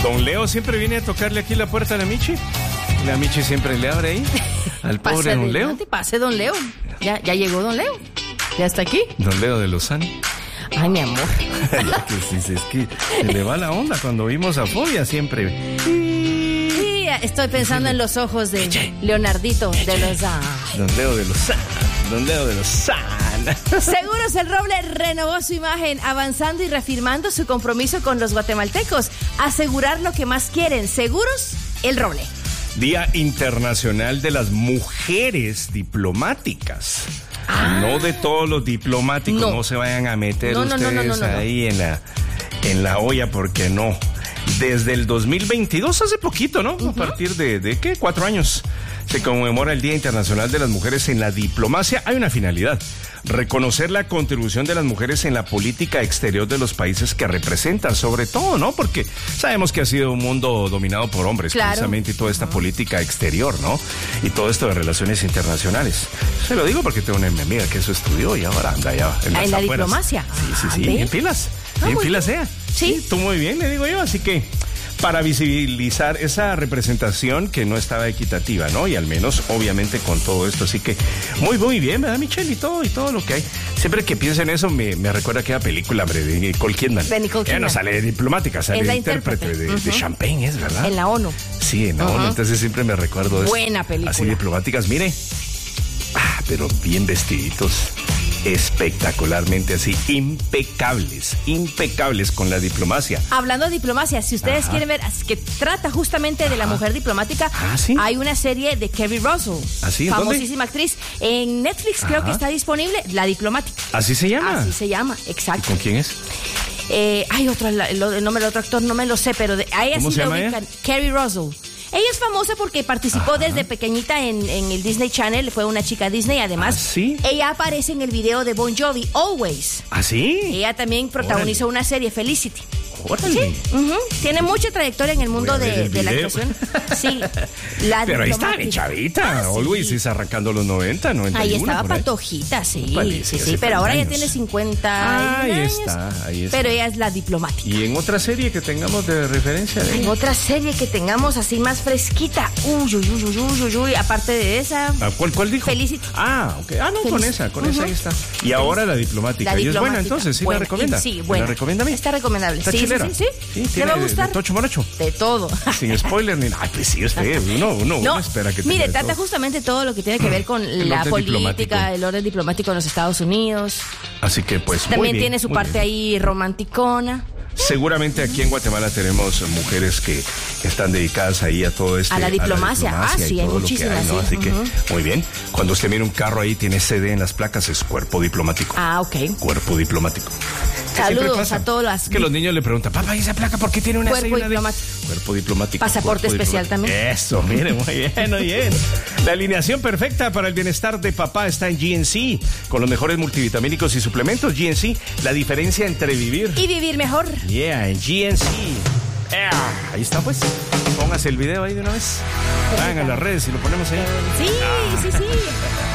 Don Leo siempre viene a tocarle aquí la puerta a la Michi. La Michi siempre le abre ahí al pobre Don Leo. Pase, Don Leo. Ya llegó Don Leo. Ya está aquí. Don Leo de Lozano. Ay, mi amor. Ya que sí, es que se le va la onda cuando oímos a Fobia siempre. Sí, estoy pensando en los ojos de Leonardito de Lozano. Don Leo de Lozano. Don Leo de Lozano. Seguros El Roble renovó su imagen, avanzando y reafirmando su compromiso con los guatemaltecos. Asegurar lo que más quieren. Seguros El Roble. Día Internacional de las Mujeres Diplomáticas. No de todos los diplomáticos, no se vayan a meter ustedes ahí en la olla, porque no. Desde el 2022, hace poquito, ¿no? A partir de ¿qué? 4 años, se conmemora el Día Internacional de las Mujeres en la Diplomacia. Hay una finalidad: reconocer la contribución de las mujeres en la política exterior de los países que representan, sobre todo, ¿no? Porque sabemos que ha sido un mundo dominado por hombres, claro, precisamente, y toda esta política exterior, ¿no? Y todo esto de relaciones internacionales. Se lo digo porque tengo una amiga que eso estudió y ahora anda ya en las afueras. Diplomacia. Sí, bien pilas. Bien pilas sea. Sí, tú muy bien, le digo yo, así que para visibilizar esa representación que no estaba equitativa, ¿no? Y al menos, obviamente, con todo esto. Así que muy bien, ¿verdad, Michelle? Y todo lo que hay. Siempre que pienso en eso, me recuerda aquella película, hombre, de Nicole Kidman. Ella no sale de diplomática, sale de intérprete de Champagne, ¿es verdad? En la ONU. Sí, en la ONU. Entonces siempre me recuerdo de eso. Buena película. Así diplomáticas, mire. Pero bien vestiditos. Espectacularmente así, impecables con la diplomacia. Hablando de diplomacia, si ustedes quieren ver, que trata justamente de la mujer diplomática, ¿sí? Hay una serie de Kerry Russell, famosísima actriz, en Netflix creo que está disponible, La Diplomática. ¿Así se llama? Así se llama, exacto. ¿Y con quién es? Hay otro, el nombre del otro actor no me lo sé, pero a ella ¿Cómo sí se lo llama ubican. Kerry Russell. Ella es famosa porque participó desde pequeñita en el Disney Channel, fue una chica Disney, además. ¿Sí? Ella aparece en el video de Bon Jovi, Always. ¿Ah, sí? Ella también protagonizó una serie, Felicity. ¡Órale! Sí, tiene mucha trayectoria en el mundo de la actuación. Sí, pero ahí está, chavita. Always es arrancando los 90, 91. Ahí estaba patojita, sí, pero ahora ya tiene 50 años. Ahí está. Pero ella es la diplomática. ¿Y en otra serie que tengamos de referencia? En otra serie que tengamos así más fresquita. Uy, aparte de esa. ¿Cuál dijo? Felicity. Ok. Felicity. Con esa ahí está. Y ahora la diplomática. ¿Y es buena entonces? ¿Sí la recomienda? Sí, buena. ¿La recomienda a mí? Está recomendable. ¿Está chilera? Sí, ¿te va a gustar? ¿De tocho morocho? De todo. Sin spoiler ni nada. Pues sí, usted. Uno espera que mire, trata justamente todo lo que tiene que ver con la política, el orden diplomático en los Estados Unidos. Así que pues también tiene su parte ahí romanticona. Seguramente aquí en Guatemala tenemos mujeres que están dedicadas ahí a todo esto. A la diplomacia. Sí, hay muchísimas. ¿no? Así que, muy bien. Cuando usted mira un carro ahí, tiene CD en las placas, es cuerpo diplomático. Ok. Cuerpo diplomático. Saludos a todos los. Que los niños le preguntan, papá, ¿y esa placa por qué tiene una cuerpo diplomático? Cuerpo diplomático. Pasaporte especial también. Eso, mire, muy bien. La alineación perfecta para el bienestar de papá está en GNC, con los mejores multivitamínicos y suplementos. GNC, la diferencia entre vivir y vivir mejor. En GNC. Ahí está, pues. Póngase el video ahí de una vez. Vayan a las redes y lo ponemos ahí. Sí.